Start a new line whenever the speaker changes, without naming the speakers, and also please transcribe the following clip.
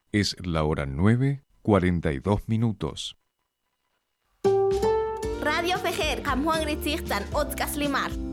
Es la hora 9:42.
Radio Fejer, Juan Gritzigtan, Otkas Limar.